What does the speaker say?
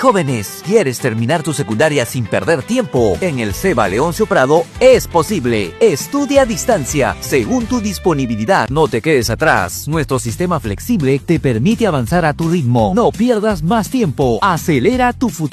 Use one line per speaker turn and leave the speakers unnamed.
jóvenes. ¿Quieres terminar tu secundaria sin perder tiempo? En el CEBA Leoncio Prado es posible. Estudia a distancia, según tu disponibilidad. No te quedes atrás. Nuestro sistema flexible te permite avanzar a tu ritmo. No pierdas más tiempo. Acelera tu futuro.